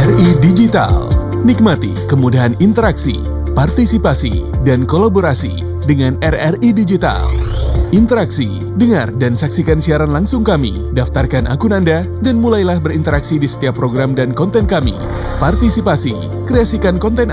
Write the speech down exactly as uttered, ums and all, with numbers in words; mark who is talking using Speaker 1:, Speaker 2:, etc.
Speaker 1: R I Digital. Nikmati kemudahan interaksi, partisipasi, dan kolaborasi dengan R R I Digital. Interaksi, dengar dan saksikan siaran langsung kami, daftarkan akun Anda, dan mulailah berinteraksi di setiap program dan konten kami. Partisipasi, kreasikan konten